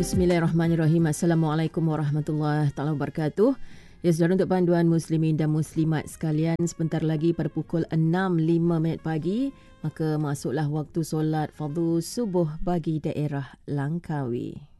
Bismillahirrahmanirrahim. Assalamualaikum warahmatullahi taala wabarakatuh. Ya, saudara, untuk panduan muslimin dan muslimat sekalian, sebentar lagi pada pukul 6.05 pagi, maka masuklah waktu solat fardu subuh bagi daerah Langkawi.